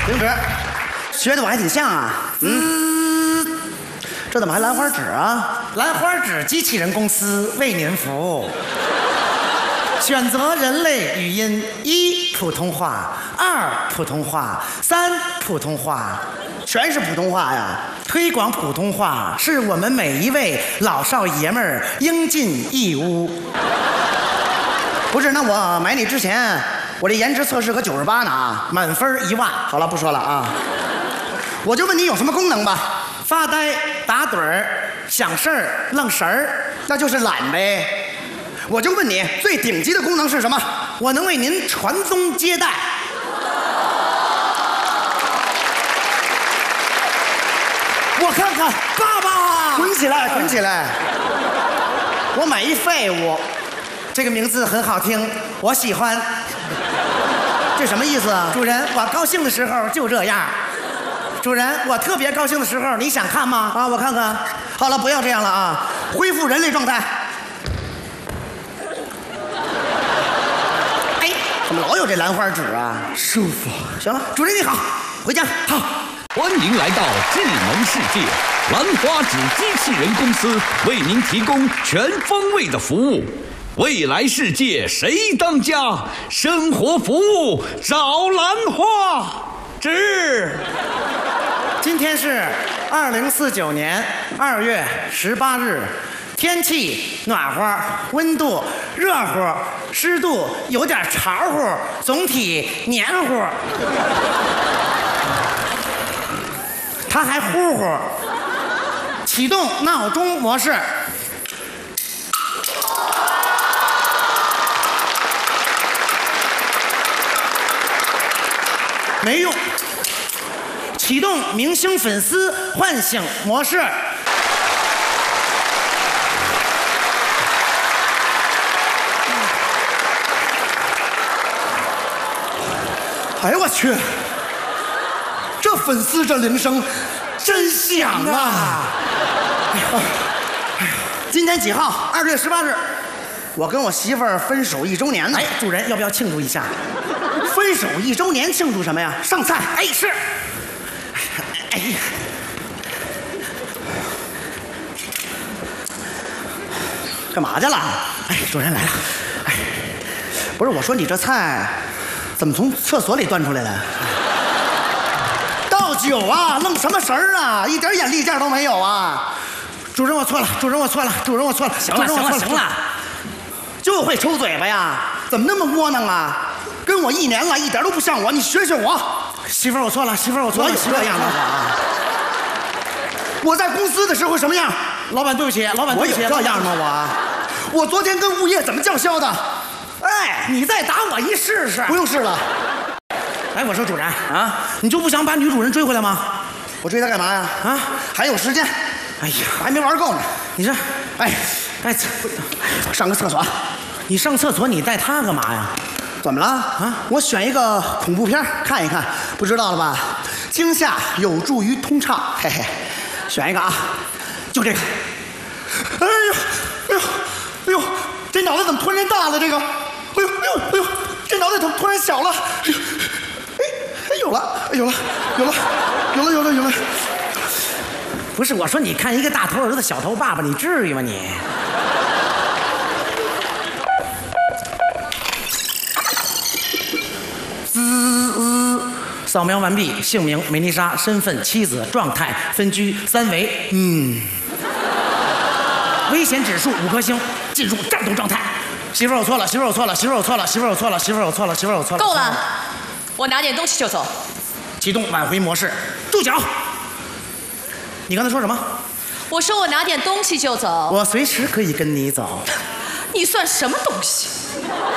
停止，学的我还挺像啊。这怎么还兰花指啊？ 兰花指机器人公司为您服务。选择人类语音：1普通话，2普通话，3普通话， 全是普通话呀。 推广普通话是我们每一位老少爷们儿应尽义务。 不是，那我买你之前，我这颜值测试可98呢啊， 满分1万。 好了，不说了啊。我就问你有什么功能吧？ 发呆、打盹儿、想事儿、愣神儿， 那就是懒呗。我就问你，最顶级的功能是什么？ 我能为您传宗接代。我看看，爸爸， 滚起来，滚起来！我买一废物， 这个名字很好听，我喜欢。 这什么意思啊？ 主人，我高兴的时候就这样。主人，我特别高兴的时候，你想看吗？ 啊，我看看。好了，不要这样了啊，恢复人类状态。哎，怎么老有这兰花指啊？ 舒服。 行了，主人你好，回家。 好，欢迎来到智能世界，兰花指机器人公司为您提供全方位的服务。未来世界谁当家？生活服务找兰花指。 今天是2049年2月18日，天气暖和，温度热乎，湿度有点潮乎，总体黏糊。它还呼呼。启动闹钟模式。没用。启动明星粉丝唤醒模式。 哎呦我去，这粉丝这铃声真响啊！今天几号？2月18日，我跟我媳妇儿分手1周年呢。 哎，主人要不要庆祝一下？ 分手1周年庆祝什么呀？上菜。 哎，是。哎呀， 干嘛去了？ 哎，主人来了。哎， 不是，我说你这菜怎么从厕所里端出来的？倒酒啊，愣什么神儿啊？一点眼力见都没有啊！ 主人，我错了，主人，我错了，主人，我错了。 行了，行了，行了，就会抽嘴巴呀？怎么那么窝囊啊？跟我1年了，一点都不像我，你学学我。 媳妇儿，我错了，媳妇儿，我错了。 我这样的我在公司的时候什么样？ 老板，对不起，老板，对不起。 我有这样吗？我昨天跟物业怎么叫嚣的？ 哎，你再打我一试试。 不用试了。 哎，我说主人啊，你就不想把女主人追回来吗？ 我追她干嘛呀？ 啊， 还有时间。 哎呀， 还没玩够呢。 你这，哎， 上个厕所。 你上厕所，你带她干嘛呀？ 怎么了啊？我选一个恐怖片看一看，不知道了吧？惊吓有助于通畅，嘿嘿。选一个啊，就这个。哎呦，哎呦，哎呦，这脑袋怎么突然大了？这个，哎呦，哎呦，哎呦，这脑袋怎么突然小了？哎呦，哎，有了，有了，有了，有了，有了，有了。 不是，我说你看一个大头儿子小头爸爸，你至于吗你？扫描完毕，姓名梅丽莎，身份妻子，状态分居3维，危险指数5颗星，进入战斗状态。媳妇儿，我错了，媳妇儿，我错了，媳妇儿，我错了，媳妇儿，我错了，媳妇儿，我错了，媳妇儿，我错了。 够了，我拿点东西就走。 启动挽回模式，住脚！你刚才说什么？ 我说我拿点东西就走。 我随时可以跟你走。 你算什么东西？